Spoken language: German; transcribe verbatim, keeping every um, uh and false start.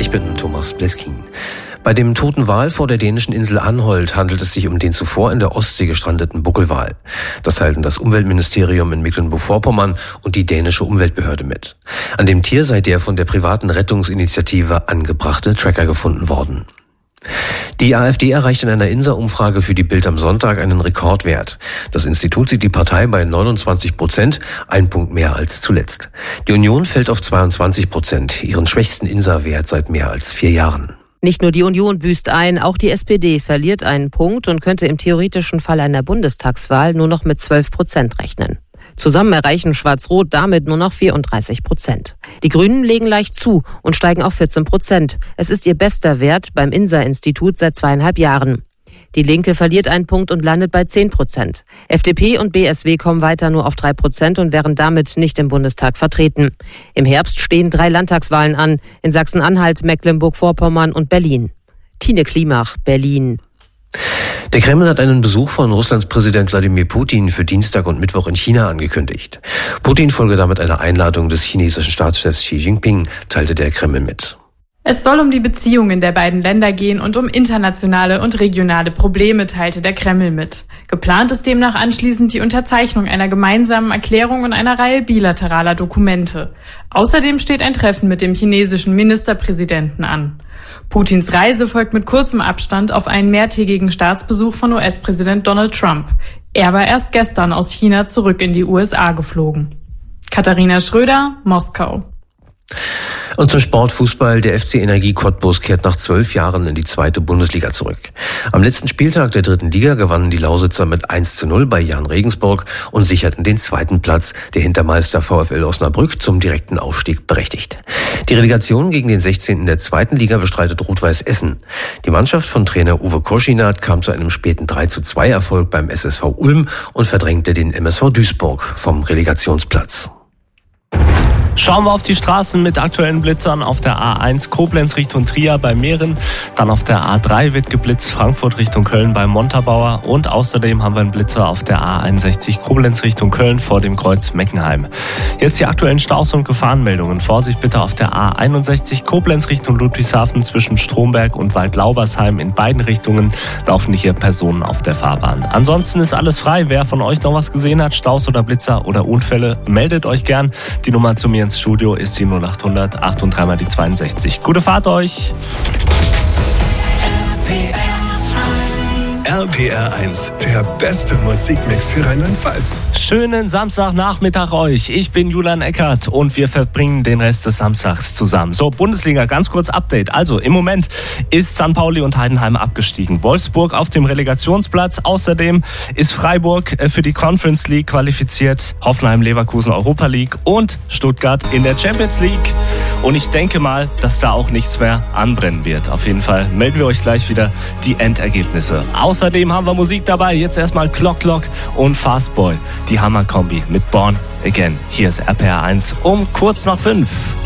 Ich bin Thomas Bleskin. Bei dem toten Wal vor der dänischen Insel Anholt handelt es sich um den zuvor in der Ostsee gestrandeten Buckelwal. Das teilten das Umweltministerium in Mecklenburg-Vorpommern und die dänische Umweltbehörde mit. An dem Tier sei der von der privaten Rettungsinitiative angebrachte Tracker gefunden worden. Die AfD erreicht in einer Insa-Umfrage für die Bild am Sonntag einen Rekordwert. Das Institut sieht die Partei bei neunundzwanzig Prozent, ein Punkt mehr als zuletzt. Die Union fällt auf zweiundzwanzig Prozent, ihren schwächsten Insa-Wert seit mehr als vier Jahren. Nicht nur die Union büßt ein, auch die S P D verliert einen Punkt und könnte im theoretischen Fall einer Bundestagswahl nur noch mit zwölf Prozent rechnen. Zusammen erreichen Schwarz-Rot damit nur noch vierunddreißig Prozent. Die Grünen legen leicht zu und steigen auf vierzehn Prozent. Es ist ihr bester Wert beim Insa-Institut seit zweieinhalb Jahren. Die Linke verliert einen Punkt und landet bei zehn Prozent. F D P und B S W kommen weiter nur auf drei Prozent und wären damit nicht im Bundestag vertreten. Im Herbst stehen drei Landtagswahlen an, in Sachsen-Anhalt, Mecklenburg-Vorpommern und Berlin. Tine Klimach, Berlin. Der Kreml hat einen Besuch von Russlands Präsident Wladimir Putin für Dienstag und Mittwoch in China angekündigt. Putin folge damit einer Einladung des chinesischen Staatschefs Xi Jinping, teilte der Kreml mit. Es soll um die Beziehungen der beiden Länder gehen und um internationale und regionale Probleme, teilte der Kreml mit. Geplant ist demnach anschließend die Unterzeichnung einer gemeinsamen Erklärung und einer Reihe bilateraler Dokumente. Außerdem steht ein Treffen mit dem chinesischen Ministerpräsidenten an. Putins Reise folgt mit kurzem Abstand auf einen mehrtägigen Staatsbesuch von U S-Präsident Donald Trump. Er war erst gestern aus China zurück in die U S A geflogen. Katharina Schröder, Moskau. Und zum Sportfußball. Der F C Energie Cottbus kehrt nach zwölf Jahren in die zweite Bundesliga zurück. Am letzten Spieltag der dritten Liga gewannen die Lausitzer mit eins zu null bei Jahn Regensburg und sicherten den zweiten Platz, der Hintermeister VfL Osnabrück zum direkten Aufstieg berechtigt. Die Relegation gegen den sechzehnten der zweiten Liga bestreitet Rot-Weiß Essen. Die Mannschaft von Trainer Uwe Koschinat kam zu einem späten drei zu zwei Erfolg beim S S V Ulm und verdrängte den M S V Duisburg vom Relegationsplatz. Schauen wir auf die Straßen mit aktuellen Blitzern. Auf der A eins Koblenz Richtung Trier bei Mähren. Dann auf der A drei wird geblitzt Frankfurt Richtung Köln bei Montabaur. Und außerdem haben wir einen Blitzer auf der A einundsechzig Koblenz Richtung Köln vor dem Kreuz Meckenheim. Jetzt die aktuellen Staus- und Gefahrenmeldungen. Vorsicht bitte auf der A einundsechzig Koblenz Richtung Ludwigshafen zwischen Stromberg und Waldlaubersheim. In beiden Richtungen laufen hier Personen auf der Fahrbahn. Ansonsten ist alles frei. Wer von euch noch was gesehen hat, Staus oder Blitzer oder Unfälle, meldet euch gern. Die Nummer zu mir ins Studio ist die null acht hundert acht und drei mal die zweiundsechzig. Gute Fahrt euch! R P R eins, der beste Musikmix für Rheinland-Pfalz. Schönen Samstagnachmittag euch. Ich bin Julian Eckert und wir verbringen den Rest des Samstags zusammen. So, Bundesliga, ganz kurz Update. Also, im Moment ist Sankt Pauli und Heidenheim abgestiegen. Wolfsburg auf dem Relegationsplatz. Außerdem ist Freiburg für die Conference League qualifiziert. Hoffenheim, Leverkusen, Europa League und Stuttgart in der Champions League. Und ich denke mal, dass da auch nichts mehr anbrennen wird. Auf jeden Fall melden wir euch gleich wieder die Endergebnisse. Außerdem haben wir Musik dabei. Jetzt erstmal Clock Clock und Fastboy. Die Hammerkombi mit Born Again. Hier ist R P R eins um kurz nach fünf.